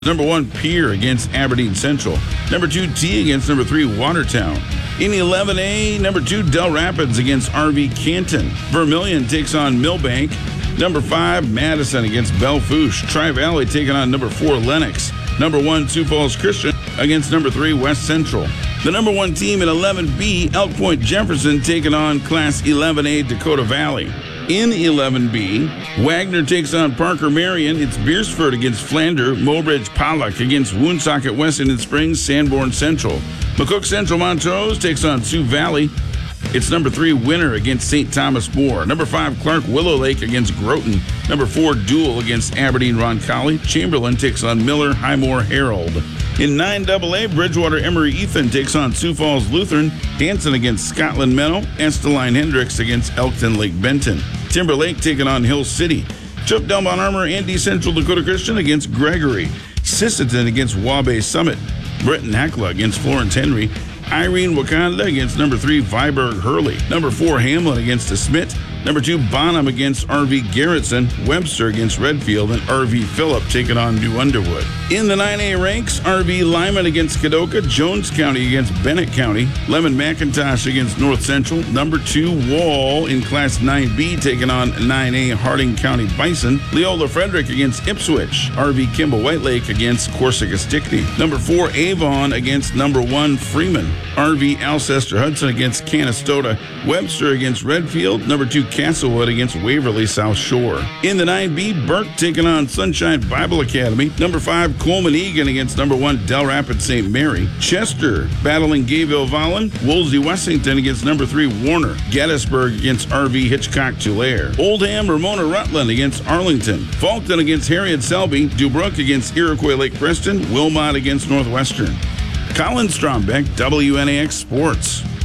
Number 1, Pier against Aberdeen Central. Number 2, T against number 3, Watertown. In 11A, number 2, Del Rapids against RV Canton. Vermilion takes on Millbank. Number 5, Madison against Belfouche. Tri-Valley taking on number 4, Lennox. Number 1, Sioux Falls Christian against number 3, West Central. The number 1 team in 11B, Elk Point Jefferson taking on Class 11A Dakota Valley. In 11B, Wagner takes on Parker Marion. It's Beersford against Flander. Mobridge Pollock against Woonsocket West Indian Springs, Sanborn Central. McCook Central Montrose takes on Sioux Valley. It's number 3, Winner against St. Thomas More. Number 5, Clark Willow Lake against Groton. Number 4, Dual against Aberdeen Roncalli. Chamberlain takes on Miller Highmore Herald. In 9AA, Bridgewater Emory Ethan takes on Sioux Falls Lutheran. Hanson against Scotland Meadow. Esteline Hendricks against Elkton Lake Benton. Timberlake taking on Hill City. Chuck Delmont Armor Andy Central Dakota Christian against Gregory. Sisseton against Wabash Summit. Bretton Hackla against Florence Henry. Irene Wakanda against number 3, Viborg Hurley. Number 4, Hamlin against DeSmit. Number 2, Bonham against RV Garrettson. Webster against Redfield. And RV Phillip taking on New Underwood. In the 9A ranks, RV Lyman against Kadoka. Jones County against Bennett County. Lemon McIntosh against North Central. Number 2, Wall in Class 9B taking on 9A Harding County Bison. Leola Frederick against Ipswich. RV Kimball White Lake against Corsica Stickney. Number 4, Avon against number 1, Freeman. RV Alcester Hudson against Canastota. Webster against Redfield. Number 2, Castlewood against Waverly South Shore. In the 9B, Burke taking on Sunshine Bible Academy. Number 5, Coleman Egan against number 1, Del Rapids St. Mary. Chester battling Gayville Vollen. Wolsey Wessington against number 3, Warner. Gettysburg against RV Hitchcock Tulare. Oldham Ramona Rutland against Arlington. Faulkton against Harriet Selby. Dubrook against Iroquois Lake Preston. Wilmot against Northwestern. Colin Strombeck, WNAX Sports.